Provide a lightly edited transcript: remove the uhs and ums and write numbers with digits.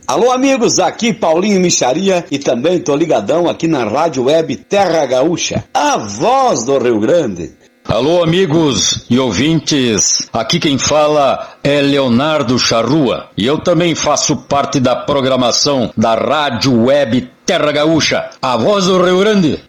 Alô amigos, aqui Paulinho Micharia e também tô ligadão aqui na Rádio Web Terra Gaúcha, a voz do Rio Grande. Alô amigos e ouvintes, aqui quem fala é Leonardo Charrua e eu também faço parte da programação da Rádio Web Terra Gaúcha, a voz do Rio Grande.